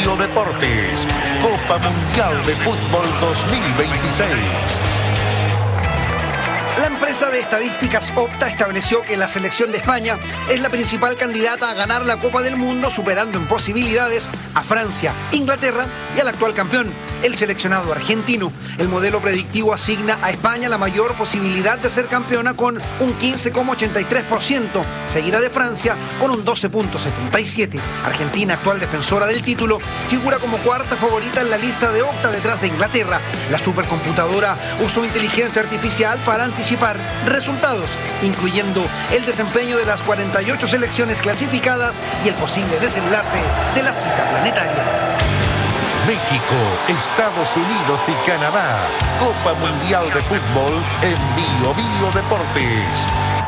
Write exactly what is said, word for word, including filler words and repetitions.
Bio Deportes, Copa Mundial de Fútbol dos mil veintiséis. La empresa de estadísticas Opta estableció que la selección de España es la principal candidata a ganar la Copa del Mundo, superando en posibilidades a Francia, Inglaterra y al actual campeón, el seleccionado argentino. El modelo predictivo asigna a España la mayor posibilidad de ser campeona con un quince coma ochenta y tres por ciento, seguida de Francia con un doce coma setenta y siete por ciento. Argentina, actual defensora del título, figura como cuarta favorita en la lista de Opta detrás de Inglaterra. La supercomputadora usó inteligencia artificial para anticipar resultados, incluyendo el desempeño de las cuarenta y ocho selecciones clasificadas y el posible desenlace de la cita planetaria. México, Estados Unidos y Canadá. Copa Mundial de Fútbol en Bio Bio Deportes.